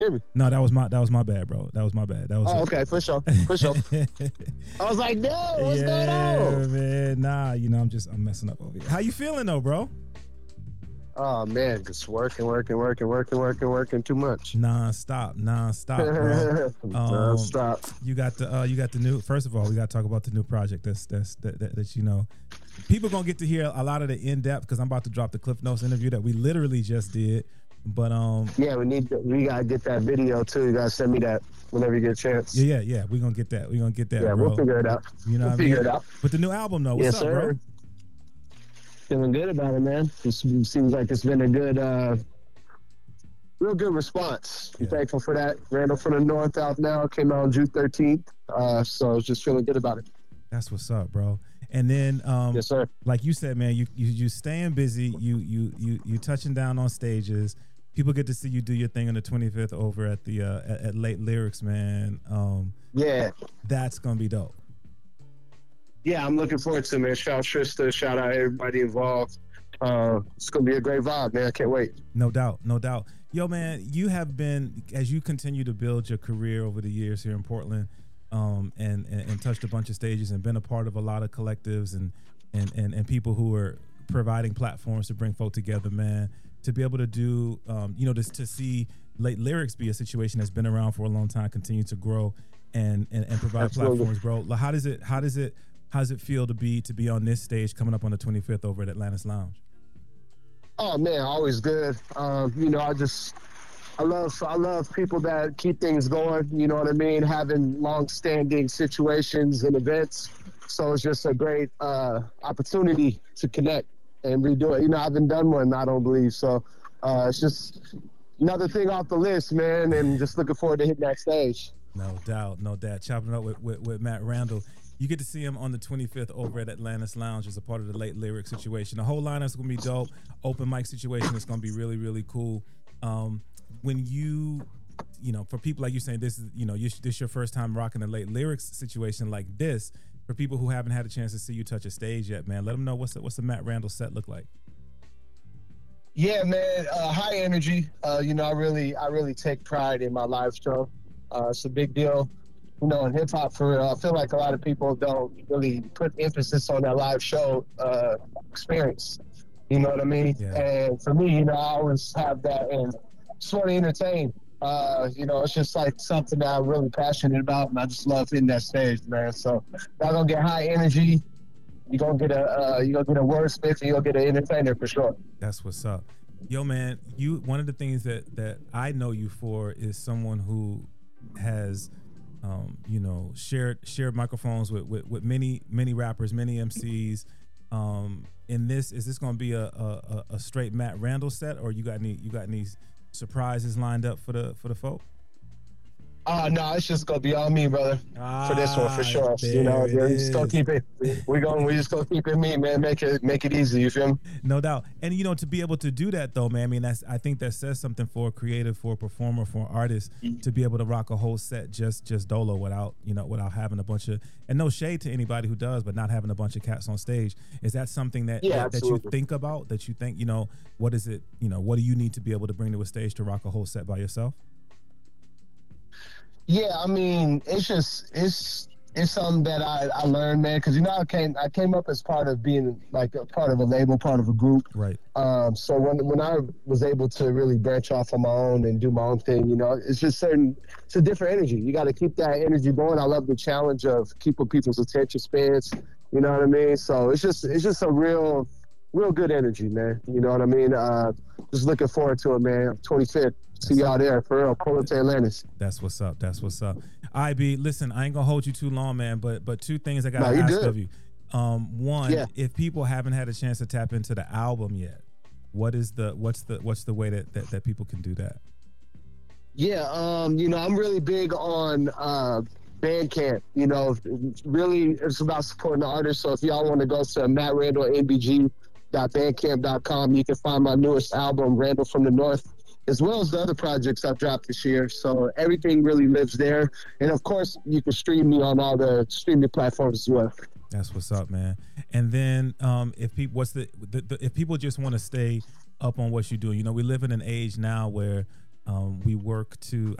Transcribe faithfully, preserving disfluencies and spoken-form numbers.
hear me? No, that was my that was my bad, bro. That was my bad. That was Oh, it. okay, for sure, for sure. I was like, no, what's yeah, going on? man. Nah, you know, I'm just I'm messing up over here. How you feeling though, bro? Oh man, just working, working, working, working, working, working too much. Non-stop, non-stop, bro. Um, Stop. You got the uh, you got the new. First of all, we got to talk about the new project. That's that's that, that, that you know, people gonna get to hear a lot of the in depth because I'm about to drop the Cliff Notes interview that we literally just did. But um, yeah, we need to, we gotta get that video too. You gotta send me that whenever you get a chance. Yeah, yeah, yeah. We're gonna get that. We're gonna get that. Yeah, bro. we'll figure it out. You know, we'll what figure I mean? it out. But the new album though, what's yes, up, sir. bro? Feeling good about it, man. It seems like it's been a good, uh, real good response. I'm Yeah. thankful for that. Randall from the North out now came out on June thirteenth. Uh, so just feeling good about it. That's what's up, bro. And then, um, yes, sir. Like you said, man, you you you staying busy. You you you you touching down on stages. People get to see you do your thing on the twenty-fifth over at the uh, at, at Late Lyrics, man. Um, yeah, that's gonna be dope. Yeah, I'm looking forward to it, man. Shout out Trista, shout out everybody involved. Uh, it's gonna be a great vibe, man. I can't wait. No doubt, no doubt. Yo, man, you have been, as you continue to build your career over the years here in Portland, um, and, and and touched a bunch of stages and been a part of a lot of collectives and and and, and people who are providing platforms to bring folk together, man. To be able to do, um, you know, just to see Late Lyrics be a situation that's been around for a long time, continue to grow and and, and provide Absolutely. platforms, bro. Like, how does it? How does it? How does it feel to be to be on this stage coming up on the twenty-fifth over at Atlantis Lounge? Oh man, always good. Um, you know, I just I love I love people that keep things going. You know what I mean? Having long-standing situations and events. So it's just a great uh, opportunity to connect and redo it. You know, I haven't done one, I don't believe. So uh, it's just another thing off the list, man. And just looking forward to hitting that stage. No doubt, no doubt. Chopping it up with, with, with Matt Randall. You get to see him on the twenty-fifth over at Atlantis Lounge as a part of the Late Lyric situation. The whole lineup's gonna be dope. Open mic situation is gonna be really, really cool. Um, when you, you know, for people like you saying this is, you know, you, this your first time rocking a Late Lyrics situation like this. For people who haven't had a chance to see you touch a stage yet, man, let them know what's the, what's the Matt Randall set look like. Yeah, man, uh, high energy. Uh, you know, I really, I really take pride in my live show. Uh, it's a big deal. You know, in hip hop, for real, I feel like a lot of people don't really put emphasis on that live show uh, experience. You know what I mean? Yeah. And for me, you know, I always have that and just want to entertain. Uh, you know, it's just like something that I'm really passionate about, and I just love hitting that stage, man. So y'all gonna get high energy. You're gonna get a, uh, you gonna get a wordsmith, and you're gonna get an entertainer for sure. That's what's up. Yo, man, you one of the things that that I know you for is someone who has. Um, you know, shared shared microphones with, with, with many many rappers, many M Cs. Um, in this, is this going to be a, a a straight Matt Randall set, or you got any you got any surprises lined up for the for the folk? Uh, no, it's just gonna be on me, brother, ah, for this one for sure. You know, we're just gonna keep it. We're going. We just gonna keep it me, man. Make it make it easy. You feel me? No doubt. And you know, to be able to do that though, man. I mean, that's I think that says something for a creative, for a performer, for an artist to be able to rock a whole set just just dolo without you know without having a bunch of and no shade to anybody who does, but not having a bunch of cats on stage. Is that something that Yeah, that, that you absolutely. think about? That you think you know what is it? You know, what do you need to be able to bring to a stage to rock a whole set by yourself? Yeah, I mean, it's just it's it's something that I, I learned, man. Because you know, I came I came up as part of being like a part of a label, part of a group. Right. Um. So when when I was able to really branch off on my own and do my own thing, you know, it's just certain. It's a different energy. You got to keep that energy going. I love the challenge of keeping people's attention spans. You know what I mean? So it's just it's just a real real good energy, man. You know what I mean? Uh, just looking forward to it, man. twenty-fifth. See y'all there, for real. Pull up to Atlantis. That's what's up. That's what's up. I B, listen, I ain't gonna hold you too long, man. But but two things I gotta No, you ask good. of you. Um, one, Yeah. if people haven't had a chance to tap into the album yet, what is the what's the what's the way that that, that people can do that? Yeah, um, you know, I'm really big on uh, Bandcamp. You know, really, it's about supporting the artist. So if y'all want to go to matt randall m b g dot bandcamp dot com, you can find my newest album, Randall from the North, as well as the other projects I've dropped this year. So everything really lives there. And of course, you can stream me on all the streaming platforms as well. That's what's up, man. And then um, if people, what's the, the, the if people just want to stay up on what you're doing, you know, we live in an age now where Um, we work to